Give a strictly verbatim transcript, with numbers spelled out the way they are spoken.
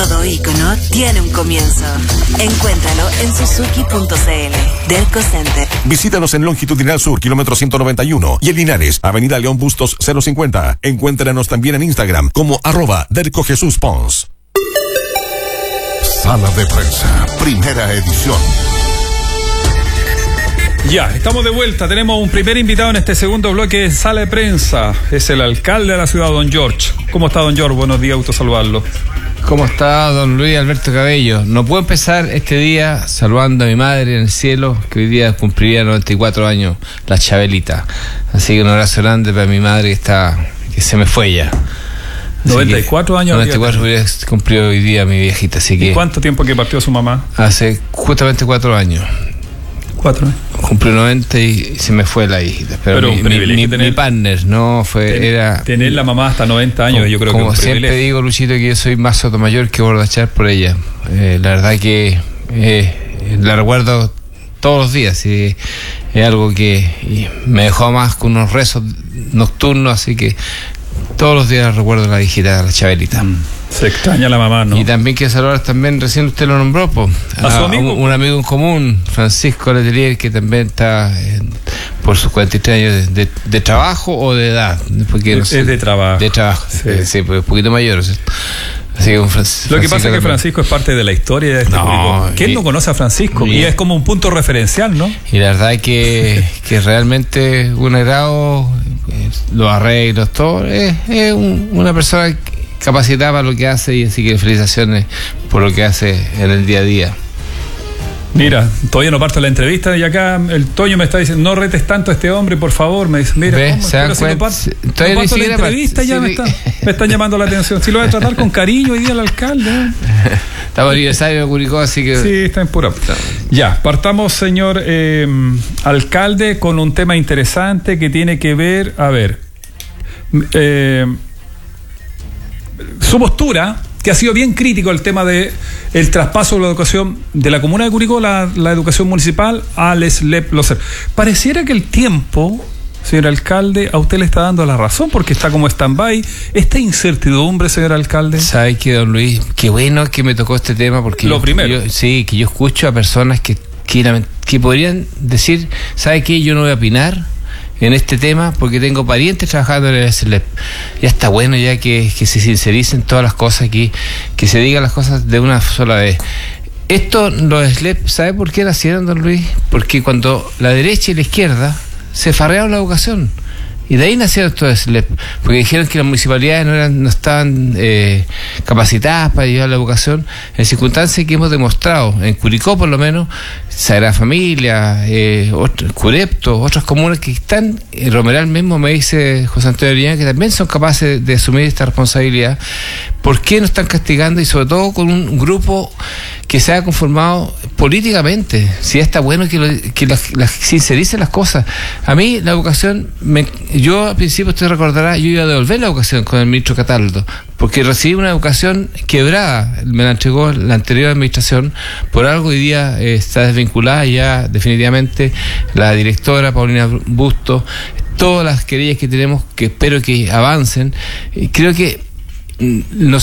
Todo ícono tiene un comienzo. Encuéntralo en suzuki punto c l. Derco Center. Visítanos en Longitudinal Sur, kilómetro ciento noventa y uno, y en Linares, Avenida León Bustos cero cincuenta. Encuéntranos también en Instagram como arroba Derco Jesús Pons. Sala de Prensa, primera edición. Ya, estamos de vuelta. Tenemos un primer invitado en este segundo bloque de Sala de Prensa. Es el alcalde de la ciudad, don George. ¿Cómo está, don George? Buenos días, gusto saludarlo. ¿Cómo está, don Luis Alberto Cabello? No puedo empezar este día saludando a mi madre en el cielo, que hoy día cumpliría noventa y cuatro años, la Chabelita. Así que un abrazo grande para mi madre que está, que se me fue ya. noventa y cuatro años. noventa y cuatro hubiera cumplido hoy día mi viejita, así que... ¿Y cuánto tiempo que partió su mamá? Hace justamente cuatro años. Cuatro, ¿eh? Cumplió noventa y se me fue la hijita. Pero, pero mi, mi, mi, tener, mi partner, no fue, ten, era... Tener la mamá hasta noventa años, como, yo creo como que Como siempre privilegio. Digo, Luchito, que yo soy más sotomayor que bordachar por ella. Eh, la verdad que eh, la recuerdo todos los días. Y es algo que me dejó más con unos rezos nocturnos, así que todos los días recuerdo a la hijita, a la Chabelita. Mm. Se extraña la mamá, ¿no? Y también quiero saludar, también recién usted lo nombró, po, a, a su amigo, un, un amigo en común, Francisco Letelier, que también está en, por sus cuarenta y tres años de, de, de trabajo o de edad, porque no es, sé, es de trabajo. De trabajo, sí, eh, sí pues un poquito mayor. ¿Sí? Así que un Francisco, lo que pasa es que Francisco es parte de la historia de este público. ¿Quién no conoce a Francisco? Y, y es como un punto referencial, ¿no? Y la verdad es que, que realmente un agrado, los arreglos, todo, es, es un, una persona capacitada para lo que hace, y así que felicitaciones por lo que hace en el día a día. Mira, todavía no parto la entrevista y acá el Toño me está diciendo, no retes tanto a este hombre, por favor. Me dice, mira, ¿ves? ¿Se dan si no parto, no parto la entrevista, ya me, está, me están llamando la atención. Si lo voy a tratar con cariño hoy día al alcalde. ¿eh? Estamos aniversario de Curicó, así que... Sí, está en pura. Ya, partamos, señor eh, alcalde, con un tema interesante que tiene que ver, a ver, eh, su postura, que ha sido bien crítico el tema de el traspaso de la educación de la comuna de Curicó, la, la educación municipal, al S L E P Loser. Pareciera que el tiempo, señor alcalde, a usted le está dando la razón, porque está como stand-by. Esta incertidumbre, señor alcalde. ¿Sabe qué, don Luis? Qué bueno que me tocó este tema, porque lo yo, primero. Yo, sí, que yo escucho a personas que, que, que podrían decir, ¿sabe qué? Yo no voy a opinar en este tema porque tengo parientes trabajando en el S L E P. Ya está bueno ya que, que se sincericen todas las cosas aquí, que se digan las cosas de una sola vez. Esto, los S L E P, ¿sabe por qué nacieron, don Luis? Porque cuando la derecha y la izquierda se farrearon la educación, y de ahí nacieron estos S L E P, porque dijeron que las municipalidades no eran, no estaban eh, capacitadas para llevar la educación, en circunstancias que hemos demostrado, en Curicó por lo menos, Sagrada Familia, eh, otro, Curepto, otras comunas que están, eh, Romeral mismo me dice José Antonio Orellana, que también son capaces de, de asumir esta responsabilidad. ¿Por qué no están castigando? Y sobre todo con un grupo que se ha conformado políticamente. Si está bueno que, lo, que las, las sincericen las cosas. A mí la educación, me, yo al principio, usted recordará, yo iba a devolver la educación con el ministro Cataldo, porque recibí una educación quebrada, me la entregó la anterior administración, por algo hoy día eh, está desvinculada ya definitivamente la directora Paulina Busto, todas las querellas que tenemos, que espero que avancen. Creo que nos